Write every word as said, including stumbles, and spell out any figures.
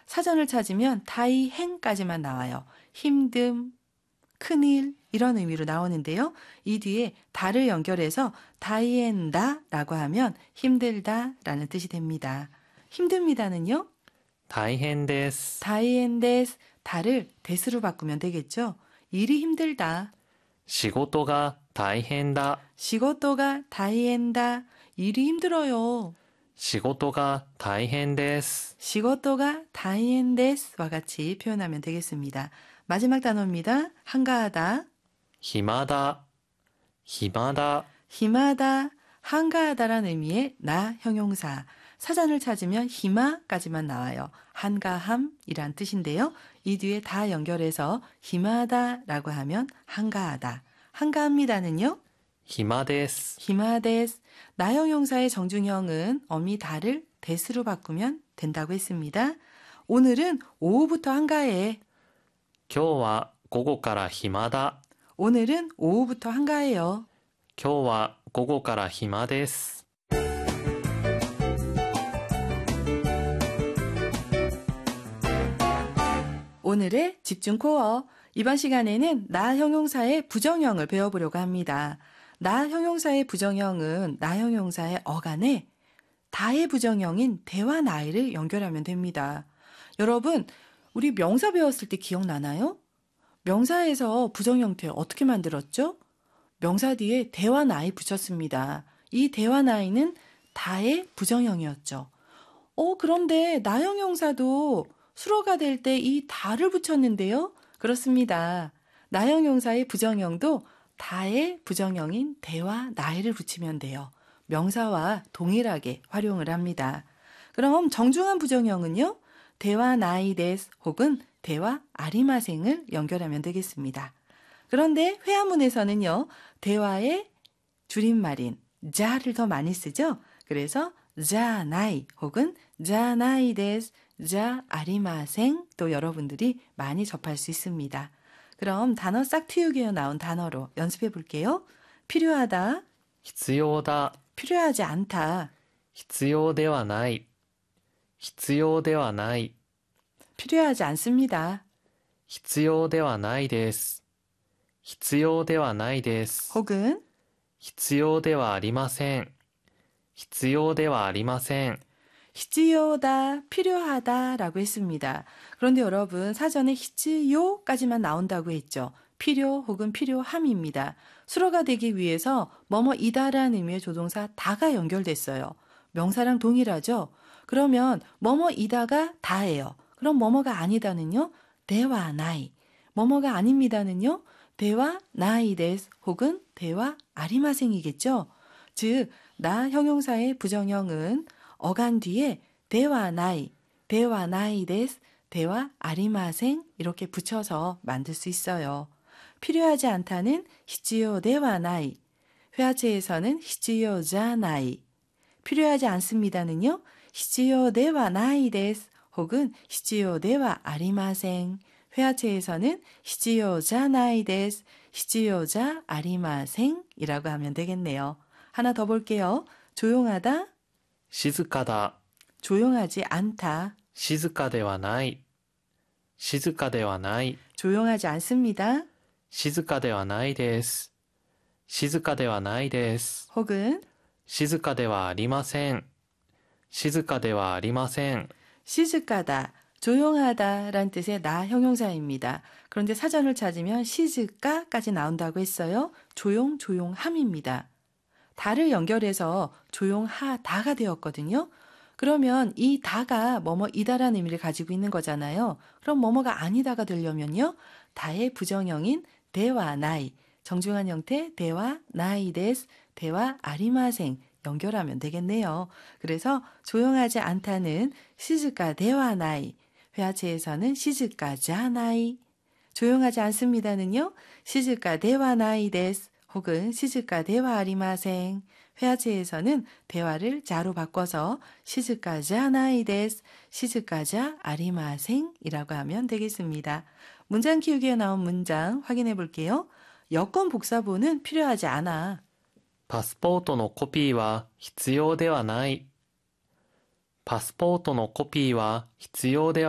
사전을 찾으면 다이행까지만 나와요. 힘듦, 큰일 이런 의미로 나오는데요. 이 뒤에 다를 연결해서 다이엔다라고 하면 힘들다라는 뜻이 됩니다. 힘듭니다는요. 大変です。 다이엔데스, 다를 데스로 바꾸면 되겠죠. 일이 힘들다. 仕事が大変だ。 시고토가 다이엔다. 일이 힘들어요. 仕事が大変です。 시고토가 다이엔데스와 같이 표현하면 되겠습니다. 마지막 단어입니다. 한가하다. 暇だ。暇だ。 힘하다, 한가하다란 의미의 나 형용사. 사전을 찾으면 힘아까지만 나와요. 한가함이란 뜻인데요. 이 뒤에 다 연결해서 힘하다라고 하면 한가하다. 한가합니다는요. 暇です。 힘하데스. 나 형용사의 정중형은 어미 다를 데스로 바꾸면 된다고 했습니다. 오늘은 오후부터 한가해. 今日は午後から暇だ。 오늘은 오후부터 한가해요. 今日は午後から暇です。 오늘의 집중 코어. 이번 시간에는 나 형용사의 부정형을 배워보려고 합니다. 나 형용사의 부정형은 나 형용사의 어간에 다의 부정형인 대와 나이를 연결하면 됩니다. 여러분, 우리 명사 배웠을 때 기억나나요? 명사에서 부정형태 어떻게 만들었죠? 명사 뒤에 대와 나이 붙였습니다. 이 대와 나이는 다의 부정형이었죠. 어, 그런데 나 형용사도 수로가 될 때 이 다를 붙였는데요. 그렇습니다. 나 형용사의 부정형도 다의 부정형인 대와 나이를 붙이면 돼요. 명사와 동일하게 활용을 합니다. 그럼 정중한 부정형은요. 대와 나이 데스 혹은 대와 아리마생을 연결하면 되겠습니다. 그런데 회화문에서는요. 대와의 줄임말인 자를 더 많이 쓰죠. 그래서 자 나이 혹은 자 나이 데스, 자 아리마생 또 여러분들이 많이 접할 수 있습니다. 그럼 단어 싹틔우기에 나온 단어로 연습해 볼게요. 필요하다, 必要だ。 필요하지 않다, 必要ではない。必要ではない。 필요하지 않습니다. 必要ではないです。必要ではないです。 혹은 必要ではありません。必要ではありません。 히치요다, 필요하다 라고 했습니다. 그런데 여러분 사전에 히치요까지만 나온다고 했죠. 필요 혹은 필요함입니다. 수로가 되기 위해서 뭐뭐이다라는 의미의 조동사 다가 연결됐어요. 명사랑 동일하죠. 그러면 뭐뭐이다가 다예요. 그럼 뭐뭐가 아니다는요. 대와 나이. 뭐뭐가 아닙니다는요. 대와 나이 데스 혹은 대와 아리마생이겠죠. 즉, 나 형용사의 부정형은 어간 뒤에 대와 나이, 대와 나이 데스, 대와 아리마생 이렇게 붙여서 만들 수 있어요. 필요하지 않다는 히치요 대와 나이, 회화체에서는 히치요 자 나이, 필요하지 않습니다는요. 히치요 대와 나이 데스 혹은 히치요 대와 아리마생, 회화체에서는 히치요 자 나이 데스, 히치요 자 아리마생 이라고 하면 되겠네요. 하나 더 볼게요. 조용하다, 静かだ。 조용하지 않다, 静かではない。静かではない。 조용하지 않습니다. 静かではないです。静かではないです。 혹은 静かではありません。静かではありません。 시즈까다, 조용하다 란 뜻의 나 형용사입니다. 그런데 사전을 찾으면 시즈까까지 나온다고 했어요. 조용, 조용함입니다. 다를 연결해서 조용하다가 되었거든요. 그러면 이 다가 뭐뭐이다라는 의미를 가지고 있는 거잖아요. 그럼 뭐뭐가 아니다가 되려면요. 다의 부정형인 대와 나이, 정중한 형태 대와 나이 데스, 대와 아리마생 연결하면 되겠네요. 그래서 조용하지 않다는 시즈까 대와 나이, 회화체에서는 시즈까 자 나이, 조용하지 않습니다는요. 시즈까 대와 나이 데스 혹은 시즈까 대화 아리마생, 회화체에서는 대화를 자로 바꿔서 시즈까 자 나이 데스, 시즈까 자 아리마생 이라고 하면 되겠습니다. 문장 키우기에 나온 문장 확인해 볼게요. 여권 복사본은 필요하지 않아. パスポートのコピーは必要ではない。パスポートのコピーは必要ではない。